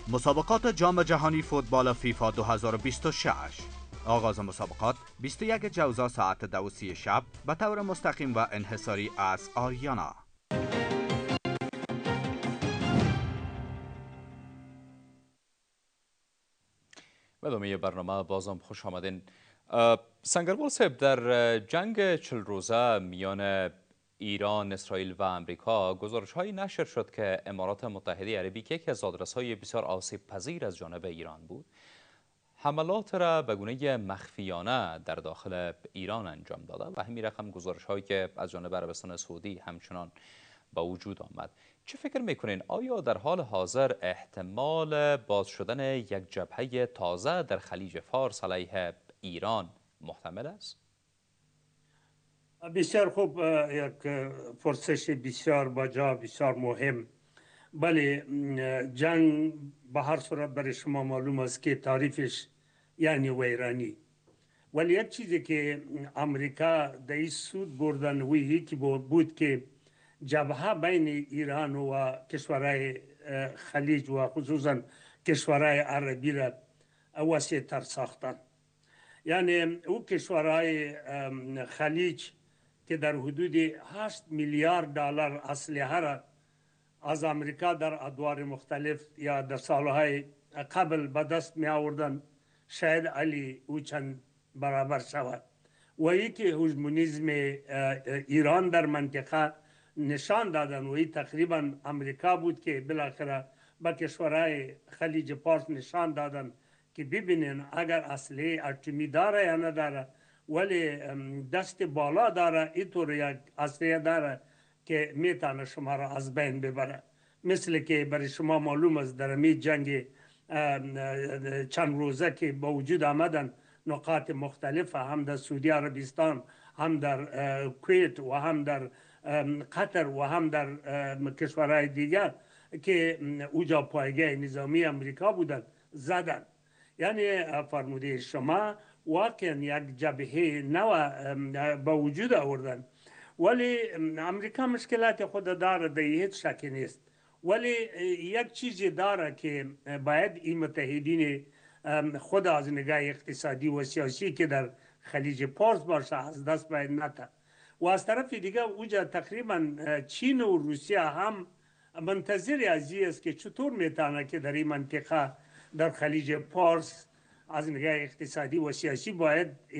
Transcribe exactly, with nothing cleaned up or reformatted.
مسابقات جام جهانی فوتبال فیفا دو هزار و بیست و شش. آغاز مسابقات بیست و یک جوزا ساعت دو و سی شب به طور مستقیم و انحصاری از آریانا. به ادامه برنامه بازم خوش آمدین. سنگروال صاحب، در جنگ چل روزه میان ایران، اسرائیل و امریکا گزارش هایی نشر شد که امارات متحده عربی که یکی از آدرس‌های بسیار آسیب پذیر از جانب ایران بود، حملات را به گونه مخفیانه در داخل ایران انجام داده و همین رقم گزارش هایی که از جانب عربستان سعودی همچنان با وجود آمد. چه فکر میکنین؟ آیا در حال حاضر احتمال باز شدن یک جبهه تازه در خلیج فارس علیه ایران محتمل است؟ بسیار خوب، یک پرسش بسیار باجا، بسیار مهم. بله، جنگ به هر صورت برای شما معلوم است که تعریفش یعنی ویرانی. ولی یک چیزی که امریکا در این سود بردن وی که بود که جبهه بین ایران و کشورهای خلیج و خصوصا کشورهای عربی را وسیع تر ساختن. یعنی او کشورهای خلیج که در حدود هشت میلیارد دلار اسلحه را از امریکا در ادوار مختلف یا در سالهای قبل به دست می آوردن، شاید علی او چند برابر شود. و یکی هژمونیسم ایران در منطقه نشان دادن و این تقریبا امریکا بود که بالاخره به کشورهای خلیج فارس نشان دادن که ببینین اگر اسلحه اتمی داره یا نداره، ولی دست بالا داره، اینطور یک اسلحه داره که میتونه شما را از بین ببره. مثل که برای شما معلوم است در می جنگ چند روزه که با وجود آمدن نقاط مختلف، هم در سعودی عربستان، هم در کویت و هم در قطر و هم در کشورهای دیگر که اوجا پایگاه نظامی امریکا بودن، زدن. یعنی فرموده شما واقعا یک جبهه نو با وجود آوردن. ولی امریکا مشکلات خود داره، در هیچ شک نیست. ولی یک چیزی داره که باید این متحدین خود از نگاه اقتصادی و سیاسی که در خلیج فارس باشه از دست باید نده. و از طرف دیگه اوجا تقریبا چین و روسیه هم منتظر از این است که چطور میتونه که در این منطقه در خلیج فارس از نگاه اقتصادی و سیاسی باید